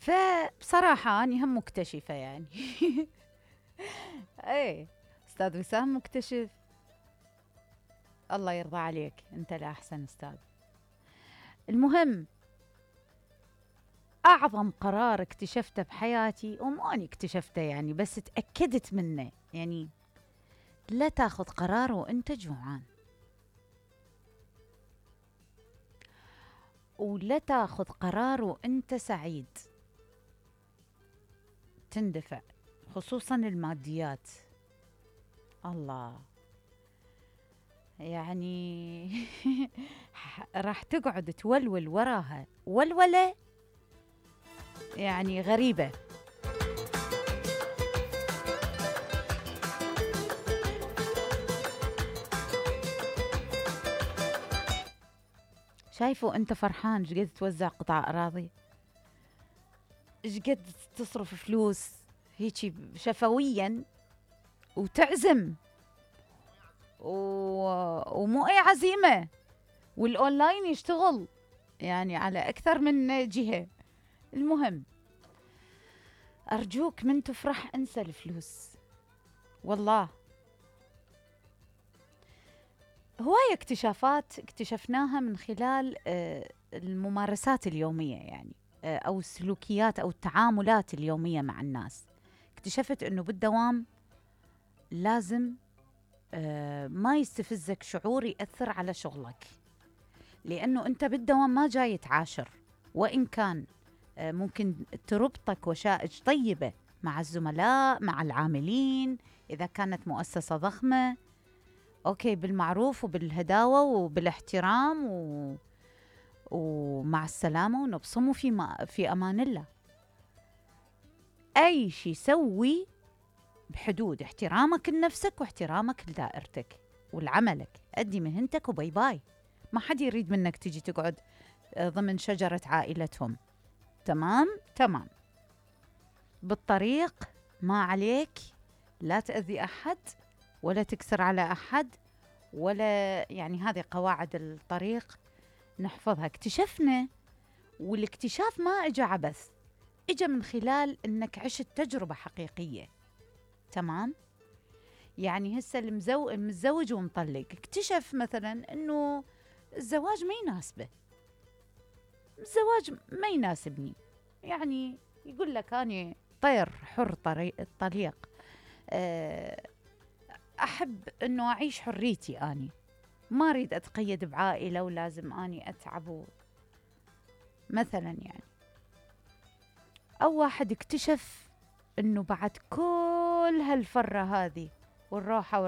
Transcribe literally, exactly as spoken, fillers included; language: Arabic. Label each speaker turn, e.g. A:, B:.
A: فبصراحة أني هم مكتشفة يعني. ايه، أستاذ وسام مكتشف. الله يرضى عليك، أنت لا أحسن أستاذ. المهم، أعظم قرار اكتشفته بحياتي، ومو أني اكتشفته يعني، بس تأكدت منه يعني: لا تاخذ قرار وأنت جوعان، ولا تاخذ قرار وأنت سعيد. تندفع، خصوصا الماديات. الله، يعني راح تقعد تولول وراها ولولة يعني غريبة. شايفه أنت فرحان شقد توزع قطع أراضي، شقد تصرف فلوس هيجي شفويا، وتعزم و... ومو أي عزيمة، والأونلاين يشتغل يعني على أكثر من جهة. المهم، أرجوك من تفرح انسى الفلوس. والله هواية اكتشافات اكتشفناها من خلال آه، الممارسات اليومية يعني، آه، أو السلوكيات أو التعاملات اليومية مع الناس. اكتشفت أنه بالدوام لازم آه، ما يستفزك شعور يأثر على شغلك، لأنه أنت بالدوام ما جاي تعاشر، وإن كان آه، ممكن تربطك وشائج طيبة مع الزملاء، مع العاملين، إذا كانت مؤسسة ضخمة، أوكي، بالمعروف وبالهداوة وبالاحترام و... ومع السلامة ونبصم في, ما... في أمان الله. أي شيء سوي بحدود احترامك لنفسك واحترامك لدائرتك ولعملك. أدي مهنتك وباي باي. ما حد يريد منك تجي تقعد ضمن شجرة عائلتهم. تمام تمام، بالطريق ما عليك لا تأذي أحد ولا تكسر على أحد، ولا يعني هذه قواعد الطريق نحفظها. اكتشفنا، والاكتشاف ما اجى عبث، اجى من خلال انك عشت تجربة حقيقية. تمام، يعني هسه المزو... المتزوج ومطلق اكتشف مثلا انه الزواج ما يناسبه، الزواج ما يناسبني، يعني يقول لك أنا طير حر طريق الطليق، أحب أنه أعيش حريتي، أني ما أريد أتقيد بعائلة ولازم أني أتعب مثلا يعني. أو واحد اكتشف أنه بعد كل هالفرة هذه والروحة